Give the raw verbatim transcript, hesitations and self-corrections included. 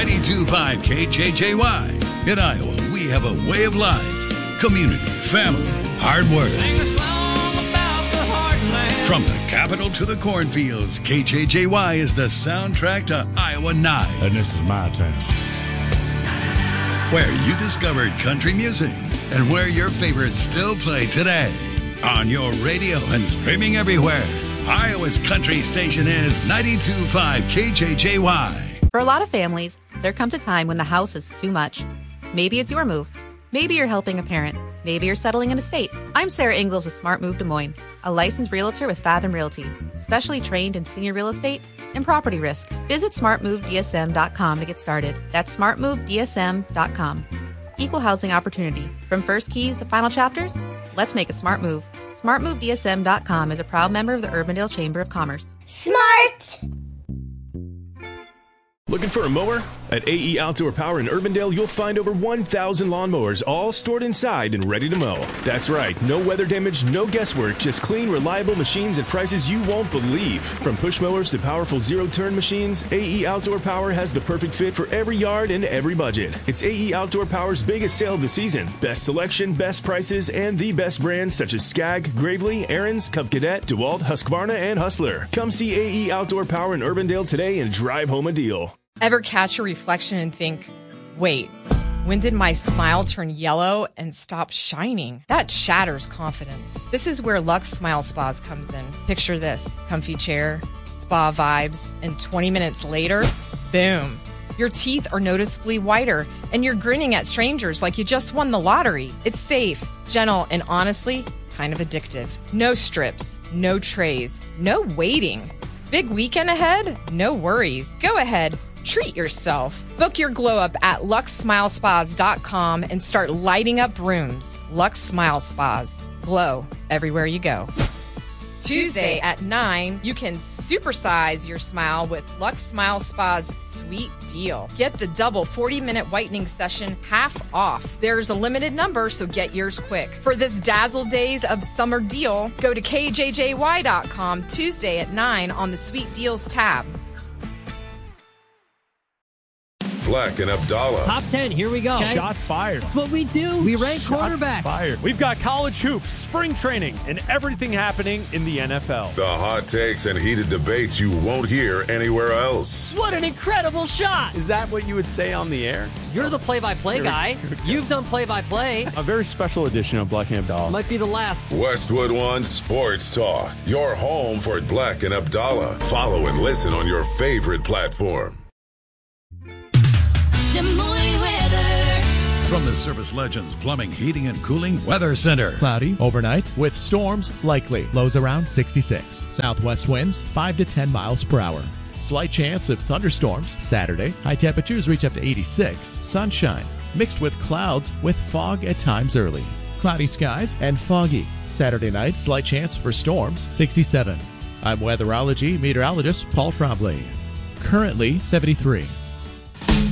ninety-two point five K J J Y. In Iowa, we have a way of life, community, family, hard work. Sing a song about the heartland. From the capital to the cornfields, K J J Y is the soundtrack to Iowa Nights. And this is my town. Where you discovered country music and where your favorites still play today. On your radio and streaming everywhere, Iowa's country station is ninety-two point five K J J Y. For a lot of families, there comes a time when the house is too much. Maybe it's your move. Maybe you're helping a parent. Maybe you're settling an estate. I'm Sarah Ingalls with Smart Move Des Moines, a licensed realtor with Fathom Realty, specially trained in senior real estate and property risk. Visit smart move D S M dot com to get started. That's smart move D S M dot com. Equal housing opportunity. From first keys to final chapters, let's make a smart move. smart move D S M dot com is a proud member of the Urbandale Chamber of Commerce. Smart! Looking for a mower? At A E Outdoor Power in Urbandale, you'll find over one thousand lawnmowers, all stored inside and ready to mow. That's right, no weather damage, no guesswork, just clean, reliable machines at prices you won't believe. From push mowers to powerful zero-turn machines, A E Outdoor Power has the perfect fit for every yard and every budget. It's A E Outdoor Power's biggest sale of the season. Best selection, best prices, and the best brands such as Skag, Gravely, Aaron's, Cub Cadet, DeWalt, Husqvarna, and Hustler. Come see A E Outdoor Power in Urbandale today and drive home a deal. Ever catch a reflection and think, wait, when did my smile turn yellow and stop shining? That shatters confidence. This is where Lux Smile Spas comes in. Picture this, comfy chair, spa vibes, and twenty minutes later, boom. Your teeth are noticeably whiter, and you're grinning at strangers like you just won the lottery. It's safe, gentle, and honestly, kind of addictive. No strips, no trays, no waiting. Big weekend ahead? No worries. Go ahead. Treat yourself. Book your glow up at lux smile spas dot com and start lighting up rooms. Lux Smile Spas. Glow everywhere you go. Tuesday at nine, you can supersize your smile with Lux Smile Spa's sweet deal. Get the double forty-minute whitening session half off. There's a limited number, so get yours quick. For this dazzle days of summer deal, go to K J J Y dot com Tuesday at nine on the Sweet Deals tab. Black and Abdallah. Top ten, here we go. Okay. Shots fired. That's what we do. We rank Shots quarterbacks. Fired. We've got college hoops, spring training, and everything happening in the N F L. The hot takes and heated debates you won't hear anywhere else. What an incredible shot. Is that what you would say on the air? You're the play-by-play guy. You've done play-by-play. A very special edition of Black and Abdallah. Might be the last. Westwood One Sports Talk. Your home for Black and Abdallah. Follow and listen on your favorite platform. Des Moines weather. From the Service Legends Plumbing, Heating, and Cooling Weather Center. Cloudy overnight with storms likely. Lows around sixty-six. Southwest winds five to ten miles per hour. Slight chance of thunderstorms Saturday. High temperatures reach up to eighty-six. Sunshine mixed with clouds with fog at times early. Cloudy skies and foggy. Saturday night, slight chance for storms sixty-seven. I'm weatherology meteorologist Paul Trombley. Currently seventy-three.